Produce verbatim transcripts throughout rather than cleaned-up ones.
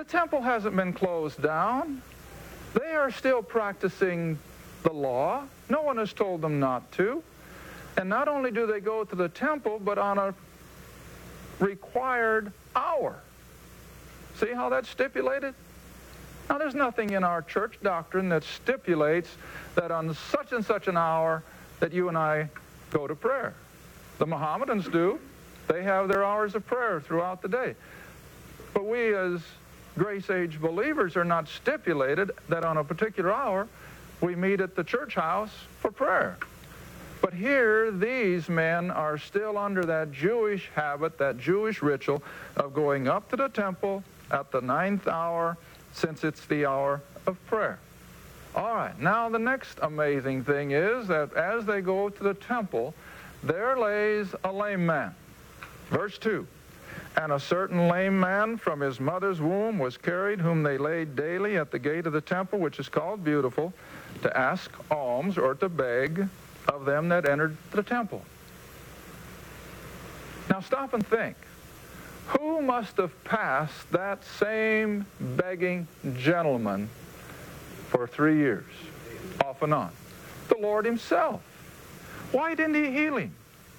temple hasn't been closed down. They are still practicing the law. No one has told them not to. And not only do they go to the temple, but on a required hour. See how that's stipulated? Now, there's nothing in our church doctrine that stipulates that on such and such an hour that you and I go to prayer. The Mohammedans do. They have their hours of prayer throughout the day. But we as Grace Age believers are not stipulated that on a particular hour we meet at the church house for prayer. But here, these men are still under that Jewish habit, that Jewish ritual of going up to the temple at the ninth hour, since it's the hour of prayer. All right, now the next amazing thing is that as they go to the temple, there lays a lame man. Verse two, and a certain lame man from his mother's womb was carried, whom they laid daily at the gate of the temple, which is called Beautiful, to ask alms or to beg of them that entered the temple. Now stop and think. Who must have passed that same begging gentleman for three years, off and on? The Lord himself. Why didn't he heal him?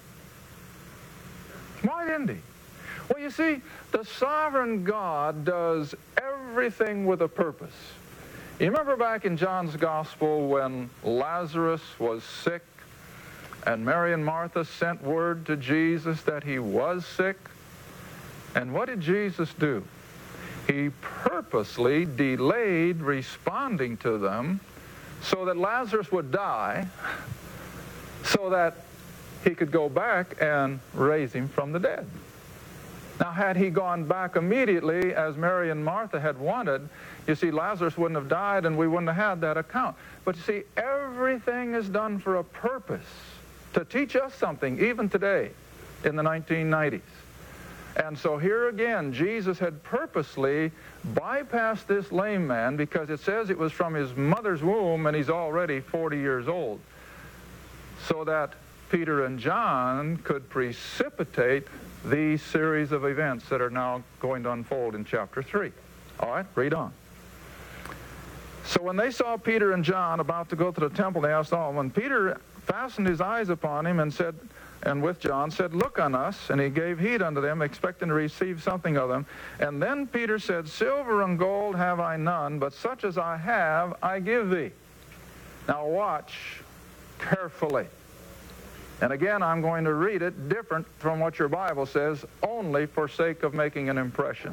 Why didn't he? Well, you see, the sovereign God does everything with a purpose. You remember back in John's Gospel when Lazarus was sick and Mary and Martha sent word to Jesus that he was sick? And what did Jesus do? He purposely delayed responding to them so that Lazarus would die, so that he could go back and raise him from the dead. Now, had he gone back immediately, as Mary and Martha had wanted, you see, Lazarus wouldn't have died and we wouldn't have had that account. But you see, everything is done for a purpose, to teach us something, even today, in the nineteen nineties. And so here again, Jesus had purposely bypassed this lame man because it says it was from his mother's womb and he's already forty years old, so that Peter and John could precipitate these series of events that are now going to unfold in chapter three. All right, read on. So when they saw Peter and John about to go to the temple, they asked all. When Peter fastened his eyes upon him and said, and with John said, look on us, and he gave heed unto them, expecting to receive something of them. And then Peter said, silver and gold have I none, but such as I have I give thee. Now watch carefully. And again, I'm going to read it different from what your Bible says, only for sake of making an impression.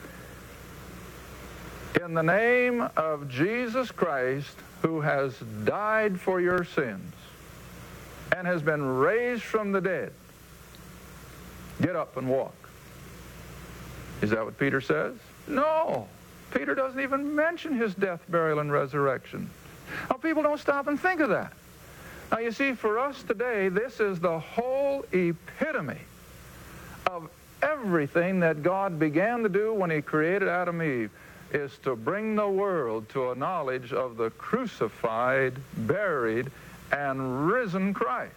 In the name of Jesus Christ, who has died for your sins and has been raised from the dead, get up and walk. Is that what Peter says? No. Peter doesn't even mention his death, burial, and resurrection. Now, people don't stop and think of that. Now, you see, for us today, this is the whole epitome of everything that God began to do when he created Adam and Eve, is to bring the world to a knowledge of the crucified, buried, and risen Christ.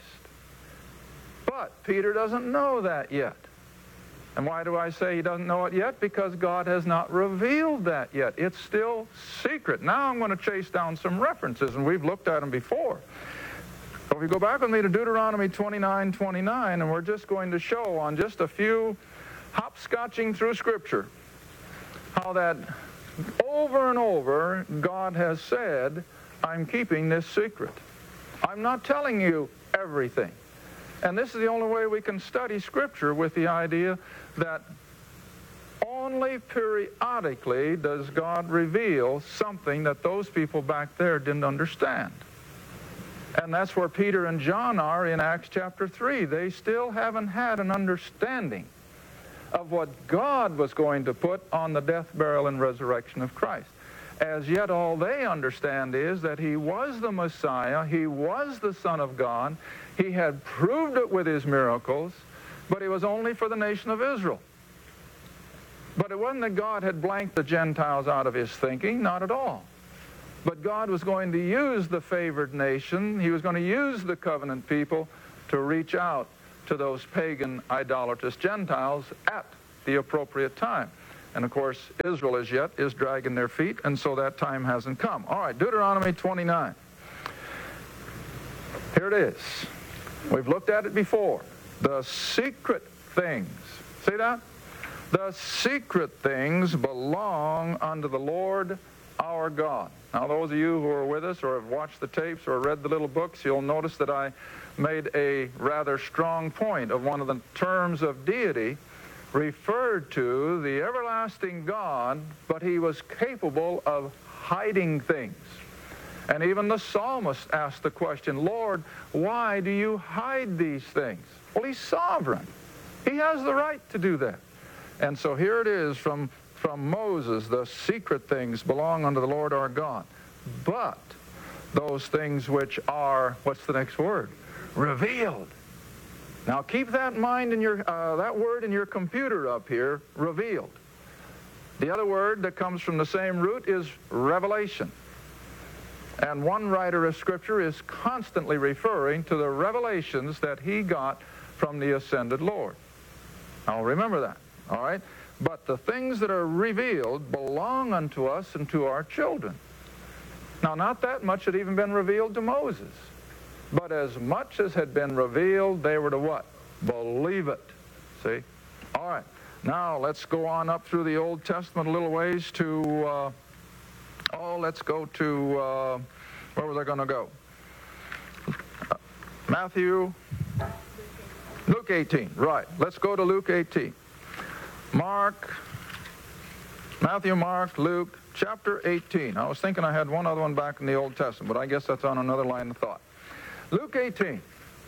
But Peter doesn't know that yet. And why do I say he doesn't know it yet? Because God has not revealed that yet. It's still secret. Now I'm going to chase down some references, and we've looked at them before. So if you go back with me to Deuteronomy twenty-nine twenty-nine, and we're just going to show on just a few hopscotching through Scripture how that over and over God has said, I'm keeping this secret. I'm not telling you everything. And this is the only way we can study Scripture, with the idea that only periodically does God reveal something that those people back there didn't understand. And that's where Peter and John are in Acts chapter three. They still haven't had an understanding of what God was going to put on the death, burial, and resurrection of Christ. As yet, all they understand is that he was the Messiah, he was the Son of God, he had proved it with his miracles, but it was only for the nation of Israel. But it wasn't that God had blanked the Gentiles out of his thinking, not at all. But God was going to use the favored nation, he was going to use the covenant people to reach out to those pagan, idolatrous Gentiles at the appropriate time. And of course, Israel as yet is dragging their feet, and so that time hasn't come. All right, Deuteronomy twenty-nine. Here it is. We've looked at it before. The secret things. See that? The secret things belong unto the Lord our God. Now, those of you who are with us or have watched the tapes or read the little books, you'll notice that I made a rather strong point of one of the terms of deity referred to the everlasting God, but he was capable of hiding things. And even the psalmist asked the question, Lord, why do you hide these things? Well, he's sovereign. He has the right to do that. And so here it is from, from Moses, the secret things belong unto the Lord our God. But those things which are, what's the next word? Revealed. Now keep that in mind in your, uh, that word in your computer up here, revealed. The other word that comes from the same root is revelation. And one writer of Scripture is constantly referring to the revelations that he got from the ascended Lord. Now remember that, all right? But the things that are revealed belong unto us and to our children. Now, not that much had even been revealed to Moses. But as much as had been revealed, they were to what? Believe it. See? All right. Now, let's go on up through the Old Testament a little ways to, uh, oh, let's go to, uh, where was I going to go? Uh, Matthew, Luke eighteen. Right. Let's go to Luke eighteen. Mark, Matthew, Mark, Luke, chapter eighteen. I was thinking I had one other one back in the Old Testament, but I guess that's on another line of thought. Luke eighteen.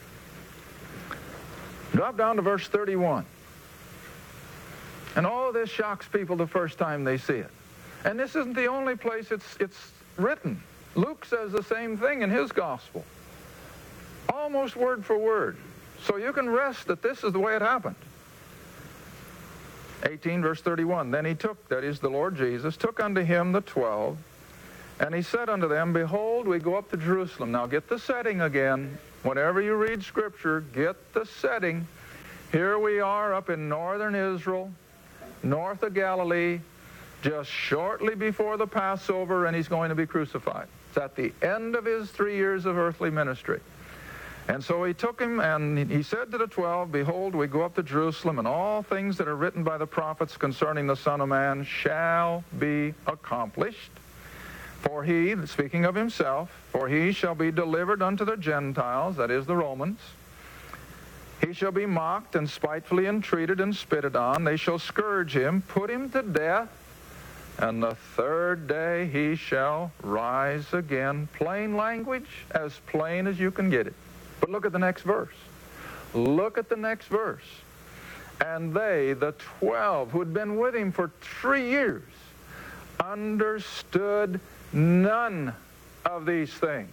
Drop down to verse thirty-one. And all of this shocks people the first time they see it. And this isn't the only place it's, it's written. Luke says the same thing in his gospel. Almost word for word. So you can rest that this is the way it happened. eighteen, verse thirty-one. Then he took, that is the Lord Jesus, took unto him the twelve, and he said unto them, Behold, we go up to Jerusalem. Now get the setting again. Whenever you read Scripture, get the setting. Here we are up in northern Israel, north of Galilee, just shortly before the Passover, and he's going to be crucified. It's at the end of his three years of earthly ministry. And so he took him, and he said to the twelve, Behold, we go up to Jerusalem, and all things that are written by the prophets concerning the Son of Man shall be accomplished. For he, speaking of himself, for he shall be delivered unto the Gentiles, that is the Romans. He shall be mocked and spitefully entreated and spitted on. They shall scourge him, put him to death, and the third day he shall rise again. Plain language, as plain as you can get it. But look at the next verse. Look at the next verse. And they, the twelve, who had been with him for three years, understood none of these things.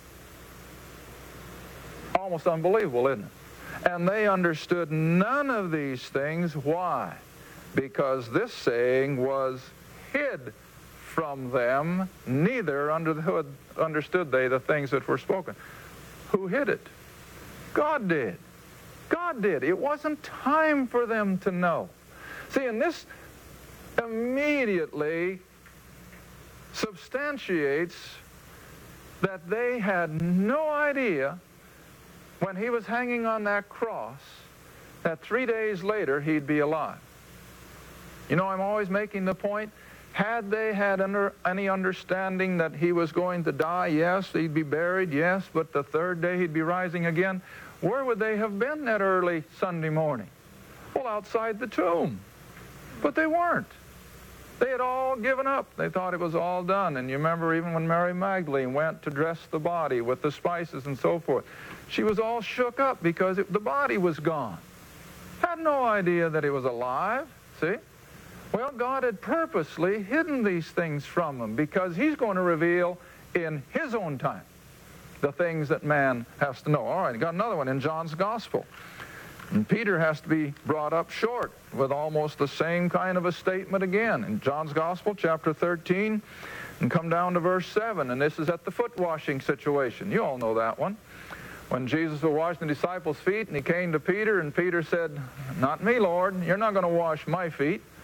Almost unbelievable, isn't it? And they understood none of these things. Why? Because this saying was hid from them, neither understood they the things that were spoken. Who hid it? God did. God did. It wasn't time for them to know. See, and this immediately substantiates that they had no idea when he was hanging on that cross that three days later he'd be alive. You know, I'm always making the point, had they had under, any understanding that he was going to die, yes, he'd be buried, yes, but the third day he'd be rising again, where would they have been that early Sunday morning? Well, outside the tomb. But they weren't. They had all given up. They thought it was all done. And you remember even when Mary Magdalene went to dress the body with the spices and so forth, she was all shook up because it, the body was gone. Had no idea that it was alive, see? Well, God had purposely hidden these things from them because he's going to reveal in his own time the things that man has to know. All right, got another one in John's Gospel. And Peter has to be brought up short with almost the same kind of a statement again. In John's Gospel, chapter thirteen, and come down to verse seven. And this is at the foot washing situation. You all know that one. When Jesus was washing the disciples' feet, and he came to Peter, and Peter said, Not me, Lord. You're not going to wash my feet.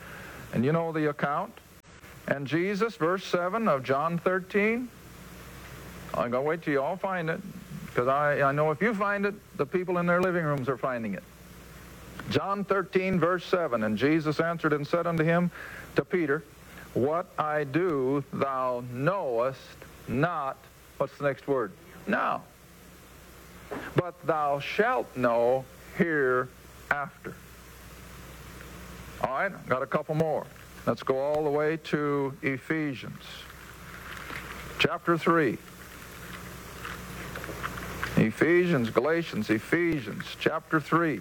And you know the account. And Jesus, verse seven of John thirteen, I'm going to wait till you all find it, because I, I know if you find it, the people in their living rooms are finding it. John thirteen, verse seven, and Jesus answered and said unto him, to Peter, what I do thou knowest not. What's the next word? Now. But thou shalt know hereafter. All right, got a couple more. Let's go all the way to Ephesians. Chapter three. Ephesians, Galatians, Ephesians, chapter three.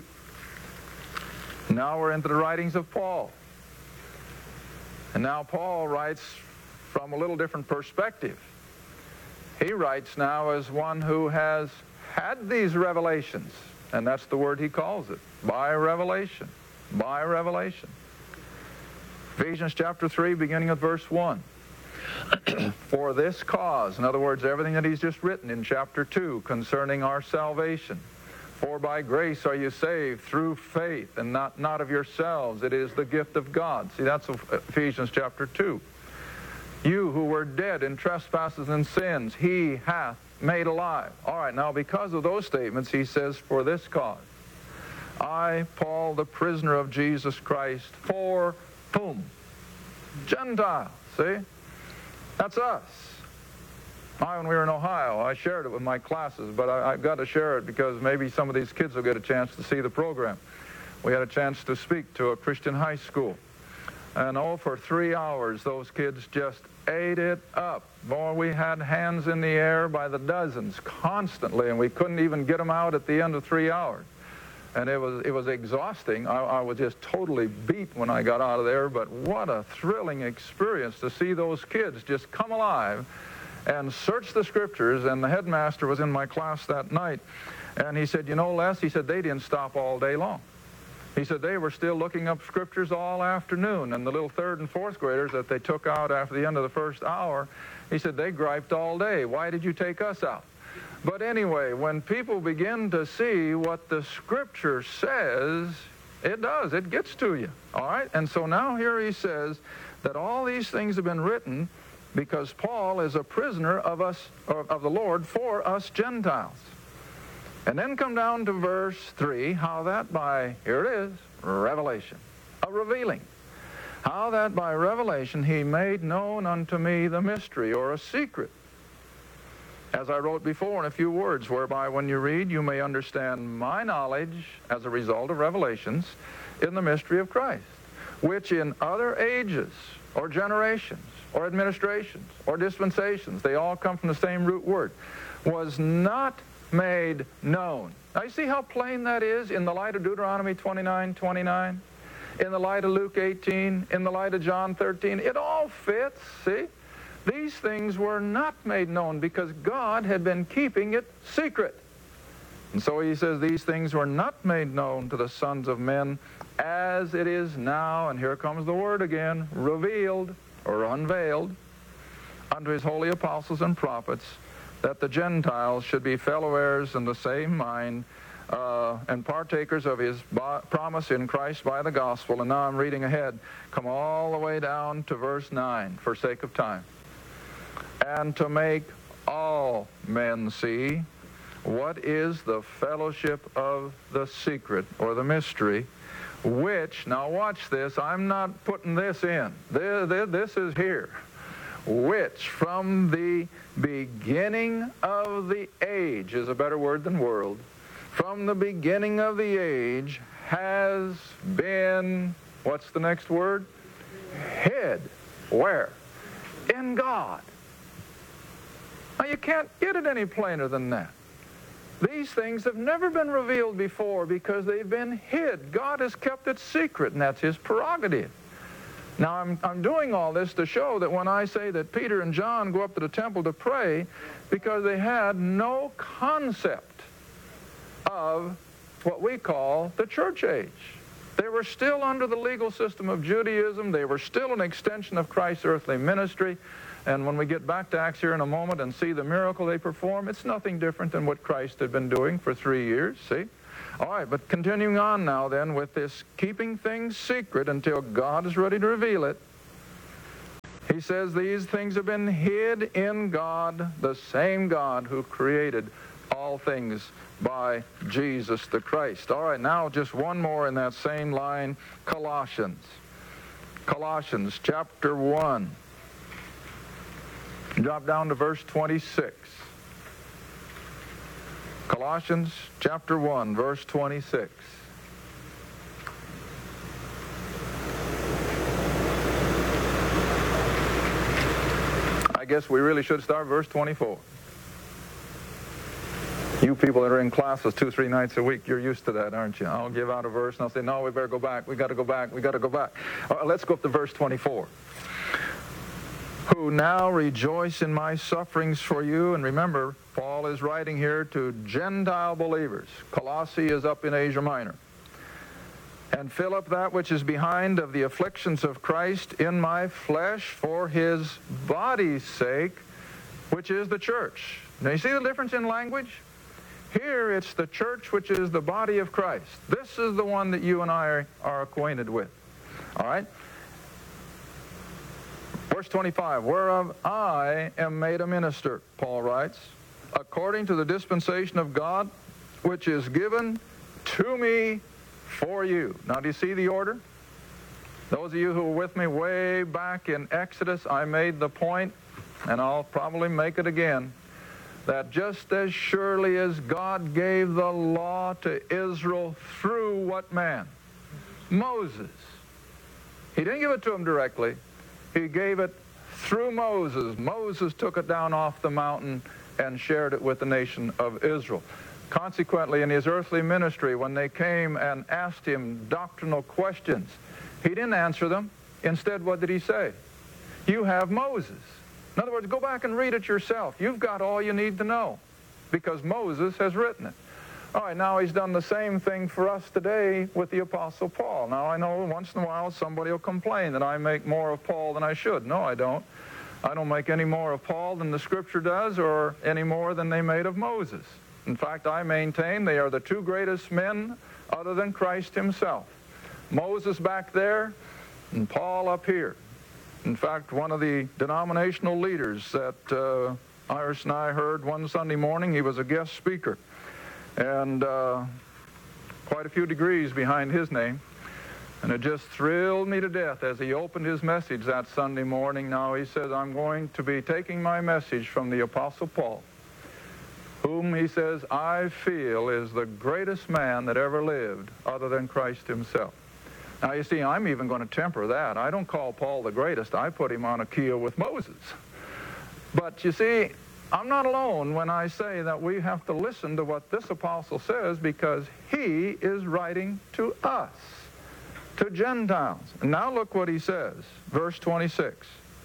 Now we're into the writings of Paul. And now Paul writes from a little different perspective. He writes now as one who has had these revelations. And that's the word he calls it. By revelation. By revelation. Ephesians chapter three, beginning at verse one. For this cause, in other words, everything that he's just written in chapter two concerning our salvation. For by grace are you saved through faith, and not, not of yourselves. It is the gift of God. See, that's Ephesians chapter two. You who were dead in trespasses and sins, he hath made alive. All right, now because of those statements, he says, for this cause. I, Paul, the prisoner of Jesus Christ, for whom? Gentiles, see? That's us. I, when we were in Ohio, I shared it with my classes, but I, I've got to share it because maybe some of these kids will get a chance to see the program. We had a chance to speak to a Christian high school. And oh, for three hours, those kids just ate it up. Boy, we had hands in the air by the dozens constantly, and we couldn't even get them out at the end of three hours. And it was it was exhausting. I, I was just totally beat when I got out of there, but what a thrilling experience to see those kids just come alive and search the scriptures. And the headmaster was in my class that night, and he said, you know, Les, he said, they didn't stop all day long. He said they were still looking up scriptures all afternoon, and the little third and fourth graders that they took out after the end of the first hour, he said they griped all day. Why did you take us out? But anyway, when people begin to see what the Scripture says, it does. It gets to you. All right? And so now here he says that all these things have been written because Paul is a prisoner of us, of the Lord, for us Gentiles. And then come down to verse three, how that by, here it is, revelation, a revealing. How that by revelation he made known unto me the mystery, or a secret, as I wrote before in a few words, whereby when you read, you may understand my knowledge as a result of revelations in the mystery of Christ, which in other ages, or generations, or administrations, or dispensations, they all come from the same root word, was not made known. Now you see how plain that is in the light of Deuteronomy twenty-nine twenty-nine, in the light of Luke eighteen, in the light of John thirteen. It all fits, see? These things were not made known because God had been keeping it secret. And so he says these things were not made known to the sons of men as it is now, and here comes the word again, revealed or unveiled unto his holy apostles and prophets, that the Gentiles should be fellow heirs in the same mind uh, and partakers of his promise in Christ by the gospel. And now I'm reading ahead. Come all the way down to verse nine for sake of time. And to make all men see what is the fellowship of the secret, or the mystery, which, now watch this, I'm not putting this in. This, this is here. Which from the beginning of the age, is a better word than world, from the beginning of the age has been, what's the next word? Hid. Where? In God. Now you can't get it any plainer than that. These things have never been revealed before because they've been hid. God has kept it secret, and that's his prerogative. Now, I'm, I'm doing all this to show that when I say that Peter and John go up to the temple to pray, because they had no concept of what we call the church age. They were still under the legal system of Judaism. They were still an extension of Christ's earthly ministry. And when we get back to Acts here in a moment and see the miracle they perform, it's nothing different than what Christ had been doing for three years, see? All right, but continuing on now then with this keeping things secret until God is ready to reveal it. He says these things have been hid in God, the same God who created all things by Jesus the Christ. All right, now just one more in that same line, Colossians. Colossians chapter one. Drop down to verse twenty-six. Colossians chapter one, verse twenty-six. I guess we really should start verse twenty-four. You people that are in classes two, three nights a week, you're used to that, aren't you? I'll give out a verse and I'll say, no, we better go back. We got to go back. We got to go back. All right, let's go up to verse twenty-four. Who now rejoice in my sufferings for you. And remember, Paul is writing here to Gentile believers. Colossae is up in Asia Minor. And fill up that which is behind of the afflictions of Christ in my flesh for his body's sake, which is the church. Now you see the difference in language? Here it's the church, which is the body of Christ. This is the one that you and I are, are acquainted with. All right? Verse twenty-five, whereof I am made a minister, Paul writes, according to the dispensation of God, which is given to me for you. Now, do you see the order? Those of you who were with me way back in Exodus, I made the point, and I'll probably make it again, that just as surely as God gave the law to Israel through what man? Moses. He didn't give it to him directly. He gave it through Moses. Moses took it down off the mountain and shared it with the nation of Israel. Consequently, in his earthly ministry, when they came and asked him doctrinal questions, he didn't answer them. Instead, what did he say? You have Moses. In other words, go back and read it yourself. You've got all you need to know because Moses has written it. All right, now he's done the same thing for us today with the Apostle Paul. Now, I know once in a while somebody will complain that I make more of Paul than I should. No, I don't. I don't make any more of Paul than the Scripture does or any more than they made of Moses. In fact, I maintain they are the two greatest men other than Christ himself. Moses back there and Paul up here. In fact, one of the denominational leaders that uh, Iris and I heard one Sunday morning, he was a guest speaker. And uh, quite a few degrees behind his name. And it just thrilled me to death as he opened his message that Sunday morning. Now he says, I'm going to be taking my message from the Apostle Paul, whom he says, I feel is the greatest man that ever lived other than Christ himself. Now you see, I'm even going to temper that. I don't call Paul the greatest. I put him on a keel with Moses. But you see, I'm not alone when I say that we have to listen to what this apostle says because he is writing to us, to Gentiles. And now look what he says, verse twenty-six.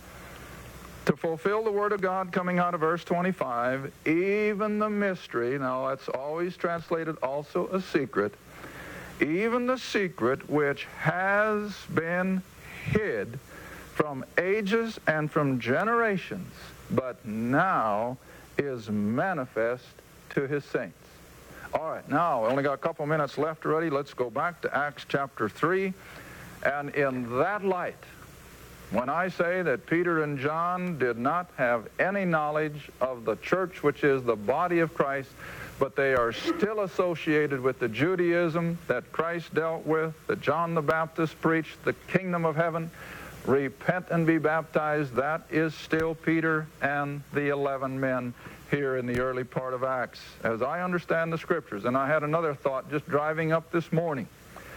To fulfill the word of God coming out of verse twenty-five, even the mystery, now that's always translated also a secret, even the secret which has been hid from ages and from generations, but now is manifest to his saints. All right, now we only got a couple minutes left already. Let's go back to Acts chapter three. And in that light, when I say that Peter and John did not have any knowledge of the church, which is the body of Christ, but they are still associated with the Judaism that Christ dealt with, that John the Baptist preached, the kingdom of heaven, repent and be baptized, that is still Peter and the eleven men here in the early part of Acts, as I understand the Scriptures. And I had another thought just driving up this morning.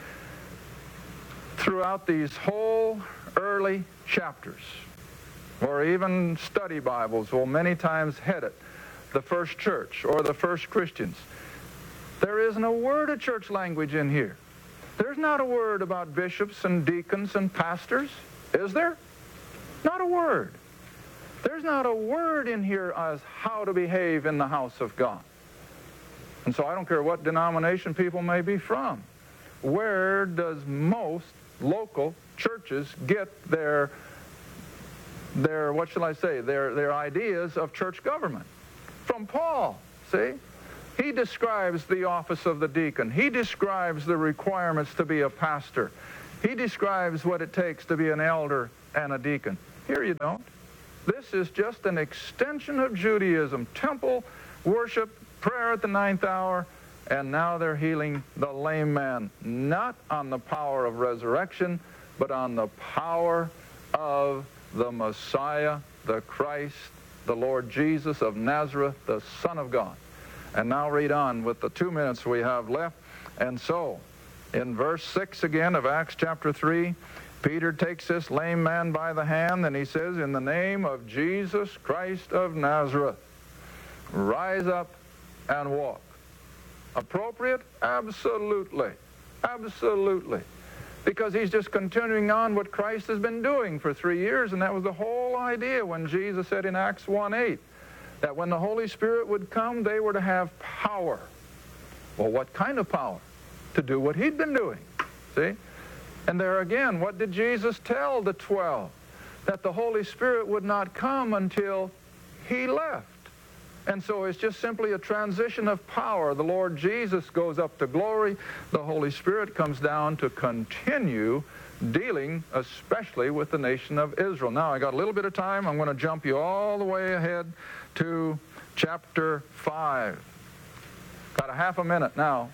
Throughout these whole early chapters, or even study Bibles will many times head it, the first church or the first Christians, there isn't a word of church language in here. There's not a word about bishops and deacons and pastors. Is there? Not a word. There's not a word in here as how to behave in the house of God. And so I don't care what denomination people may be from. Where does most local churches get their, their what shall I say, their, their ideas of church government? From Paul, see? He describes the office of the deacon. He describes the requirements to be a pastor. He describes what it takes to be an elder and a deacon. Here you don't. This is just an extension of Judaism. Temple worship, prayer at the ninth hour, and now they're healing the lame man, not on the power of resurrection, but on the power of the Messiah, the Christ, the Lord Jesus of Nazareth, the Son of God. And now read on with the two minutes we have left. And so, in verse six again of Acts chapter three, Peter takes this lame man by the hand and he says, in the name of Jesus Christ of Nazareth, rise up and walk. Appropriate? Absolutely. Absolutely. Because he's just continuing on what Christ has been doing for three years, and that was the whole idea when Jesus said in Acts one eight that when the Holy Spirit would come, they were to have power. Well, what kind of power? To do what he'd been doing. See? And there again, what did Jesus tell the twelve? That the Holy Spirit would not come until he left. And so it's just simply a transition of power. The Lord Jesus goes up to glory. The Holy Spirit comes down to continue dealing especially with the nation of Israel. Now, I got a little bit of time. I'm going to jump you all the way ahead to chapter five. Got a half a minute now.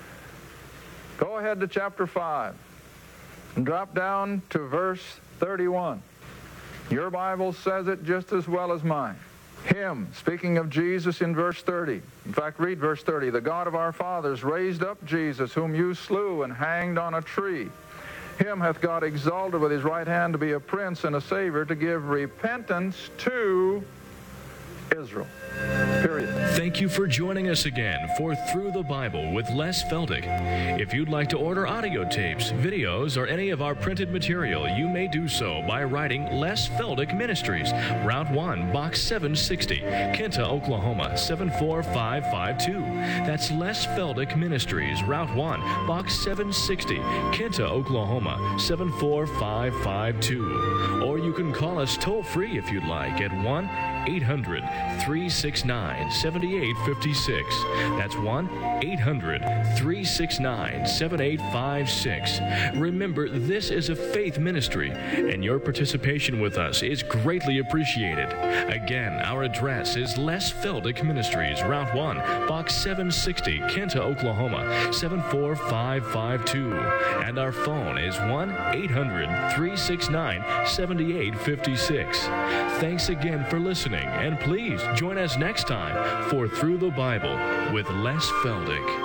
Go ahead to chapter five and drop down to verse thirty-one. Your Bible says it just as well as mine. Him, speaking of Jesus in verse thirty. In fact, read verse thirty. The God of our fathers raised up Jesus, whom you slew and hanged on a tree. Him hath God exalted with his right hand to be a prince and a savior, to give repentance to Israel. Period. Thank you for joining us again for Through the Bible with Les Feldick. If you'd like to order audio tapes, videos, or any of our printed material, you may do so by writing Les Feldick Ministries, Route one, Box seven sixty, Kenta, Oklahoma, seven four five five two. That's Les Feldick Ministries, Route one, Box seven sixty, Kenta, Oklahoma, seven four five five two. Or you can call us toll-free if you'd like at one eight hundred three six nine seven eight five six. That's one eight hundred three six nine seven eight five six. Remember, this is a faith ministry, and your participation with us is greatly appreciated. Again, our address is Les Feldick Ministries, Route one, Box seven sixty, Kenta, Oklahoma, seven four five five two. And our phone is one eight hundred three six nine seven eight five six. Thanks again for listening, and please join us next time for Through the Bible with Les Feldick.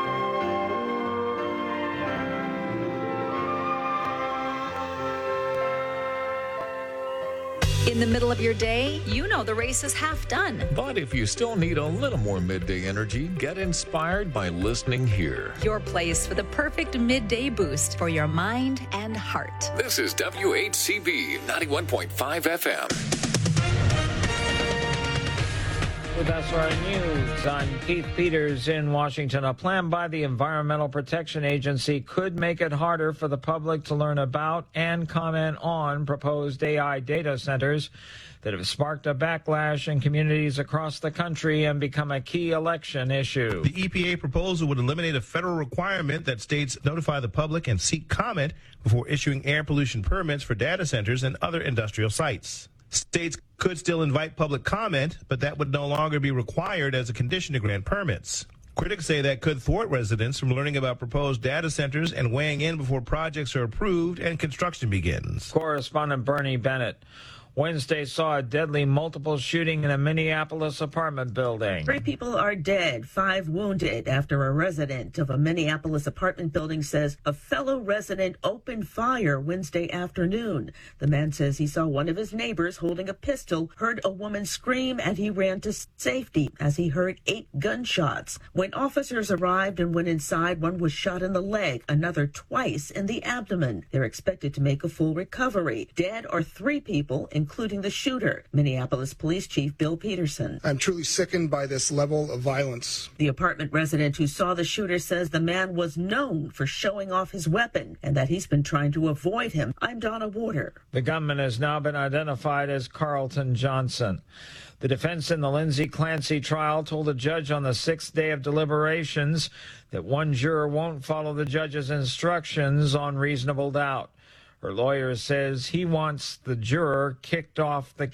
In the middle of your day, you know the race is half done. But if you still need a little more midday energy, get inspired by listening here. Your place for the perfect midday boost for your mind and heart. This is W H C B ninety-one point five F M. With S R News, I'm Keith Peters in Washington. A plan by the Environmental Protection Agency could make it harder for the public to learn about and comment on proposed A I data centers that have sparked a backlash in communities across the country and become a key election issue. The E P A proposal would eliminate a federal requirement that states notify the public and seek comment before issuing air pollution permits for data centers and other industrial sites. States could still invite public comment, but that would no longer be required as a condition to grant permits. Critics say that could thwart residents from learning about proposed data centers and weighing in before projects are approved and construction begins. Correspondent Bernie Bennett. Wednesday saw a deadly multiple shooting in a Minneapolis apartment building. Three people are dead, five wounded, after a resident of a Minneapolis apartment building says a fellow resident opened fire Wednesday afternoon. The man says he saw one of his neighbors holding a pistol, heard a woman scream, and he ran to safety as he heard eight gunshots. When officers arrived and went inside, one was shot in the leg, another twice in the abdomen. They're expected to make a full recovery. Dead are three people, including including the shooter, Minneapolis Police Chief Bill Peterson. I'm truly sickened by this level of violence. The apartment resident who saw the shooter says the man was known for showing off his weapon and that he's been trying to avoid him. I'm Donna Warder. The gunman has now been identified as Carlton Johnson. The defense in the Lindsay Clancy trial told a judge on the sixth day of deliberations that one juror won't follow the judge's instructions on reasonable doubt. Her lawyer says he wants the juror kicked off the